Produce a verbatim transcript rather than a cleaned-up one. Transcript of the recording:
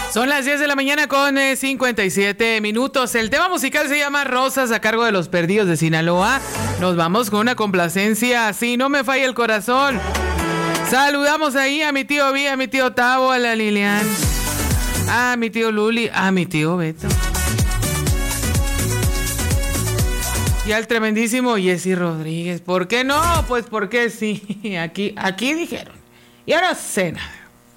Son las diez de la mañana con eh, cincuenta y siete minutos. El tema musical se llama Rosas, a cargo de Los Perdidos de Sinaloa. Nos vamos con una complacencia, Si no me falla el corazón. Saludamos ahí a mi tío Vi, a mi tío Tavo, a la Lilian, a mi tío Luli, a mi tío Beto y al tremendísimo Jessy Rodríguez. ¿Por qué no? Pues porque sí, aquí, aquí dijeron. Y ahora cena.